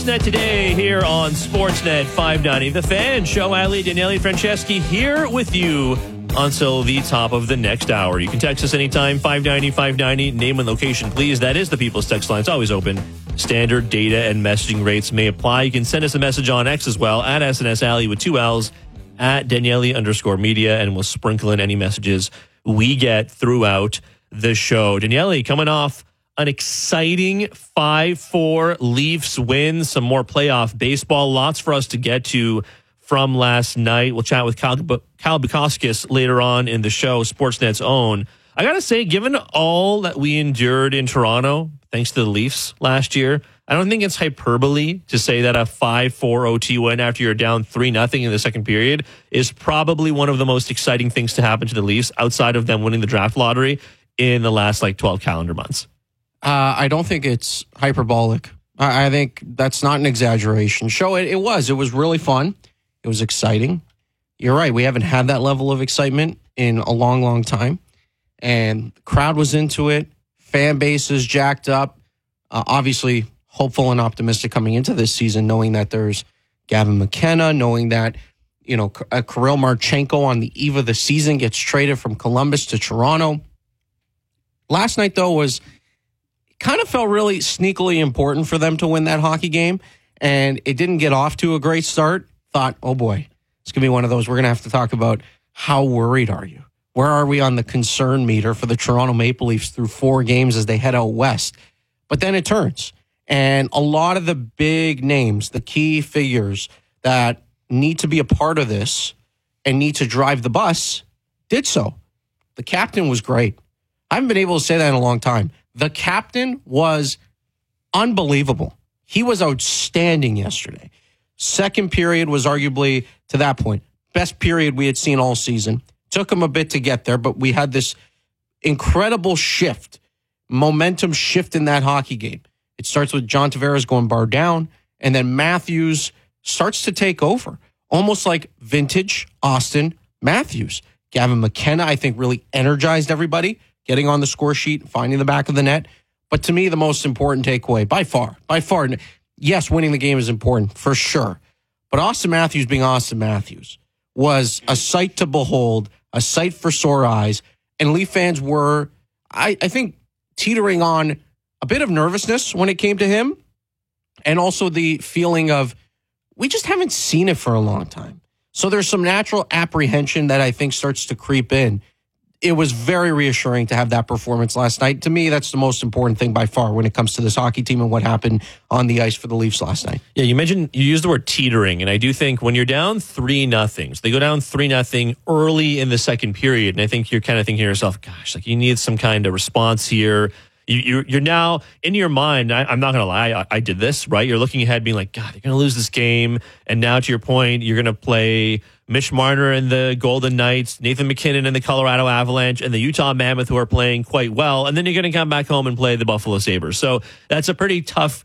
Sportsnet today here on Sportsnet 590. The Fan, Show Ali, Daniele Franceschi here with you until the top of the next hour. You can text us anytime, 590-590, name and location, please. That is the People's Text Line. It's always open. Standard data and messaging rates may apply. You can send us a message on X as well, at SNS Ali with 2 L's, at Daniele_media, and we'll sprinkle in any messages we get throughout the show. Daniele, coming off an exciting 5-4 Leafs win, some more playoff baseball, lots for us to get to from last night. We'll chat with Kyle Bukauskas later on in the show, Sportsnet's own. I got to say, given all that we endured in Toronto, thanks to the Leafs last year, I don't think it's hyperbole to say that a 5-4 OT win after you're down 3-0 in the second period is probably one of the most exciting things to happen to the Leafs outside of them winning the draft lottery in the last 12 calendar months. I don't think it's hyperbolic. I think that's not an exaggeration. It was really fun. It was exciting. You're right. We haven't had that level of excitement in a long, long time. And the crowd was into it. Fan base is jacked up. Obviously, hopeful and optimistic coming into this season, knowing that there's Gavin McKenna, knowing that, Kirill Marchenko on the eve of the season gets traded from Columbus to Toronto. Last night, though, kind of felt really sneakily important for them to win that hockey game, and it didn't get off to a great start. Thought, oh boy, it's going to be one of those we're going to have to talk about. How worried are you? Where are we on the concern meter for the Toronto Maple Leafs through 4 games as they head out west? But then it turns, and a lot of the big names, the key figures that need to be a part of this and need to drive the bus, did so. The captain was great. I haven't been able to say that in a long time. The captain was unbelievable. He was outstanding yesterday. Second period was arguably, to that point, best period we had seen all season. Took him a bit to get there, but we had this incredible shift, momentum shift in that hockey game. It starts with John Tavares going bar down, and then Matthews starts to take over, almost like vintage Austin Matthews. Gavin McKenna, I think, really energized everybody, getting on the score sheet, finding the back of the net. But to me, the most important takeaway, by far, yes, winning the game is important, for sure. But Austin Matthews being Austin Matthews was a sight to behold, a sight for sore eyes. And Leaf fans were, I think, teetering on a bit of nervousness when it came to him. And also the feeling of, we just haven't seen it for a long time. So there's some natural apprehension that I think starts to creep in. It was very reassuring to have that performance last night. To me, that's the most important thing by far when it comes to this hockey team and what happened on the ice for the Leafs last night. Yeah, you used the word teetering, and I do think when you're down 3-0, so they go down 3-0 early in the second period, and I think you're kind of thinking to yourself, gosh, you need some kind of response here. You're now, in your mind, I'm not going to lie, I did this, right? You're looking ahead being like, God, they're going to lose this game. And now to your point, you're going to play Mitch Marner and the Golden Knights, Nathan McKinnon and the Colorado Avalanche, and the Utah Mammoth, who are playing quite well. And then you're going to come back home and play the Buffalo Sabres. So that's a pretty tough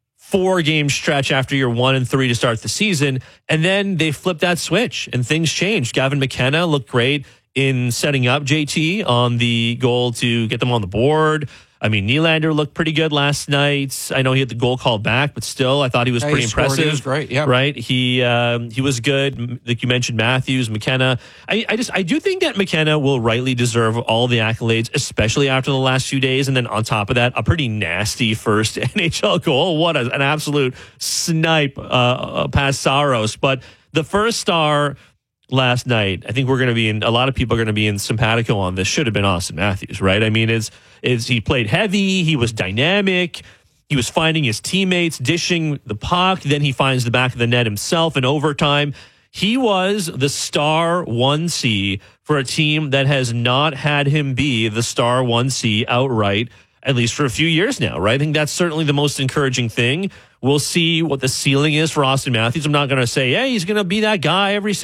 4-game stretch after you're 1-3 to start the season. And then they flip that switch and things change. Gavin McKenna looked great in setting up JT on the goal to get them on the board. I mean, Nylander looked pretty good last night. I know he had the goal called back, but still, I thought he was pretty impressive. He was great, yeah. Right? He was good. Like you mentioned, Matthews, McKenna. I do think that McKenna will rightly deserve all the accolades, especially after the last few days. And then on top of that, a pretty nasty first NHL goal. What an absolute snipe past Saros. But the first star last night, I think a lot of people are going to be in simpatico on this. Should have been Austin Matthews, right? I mean, he played heavy, he was dynamic, he was finding his teammates, dishing the puck, then he finds the back of the net himself in overtime. He was the star 1C for a team that has not had him be the star 1C outright, at least for a few years now, right? I think that's certainly the most encouraging thing. We'll see what the ceiling is for Austin Matthews. I'm not going to say, hey, he's going to be that guy every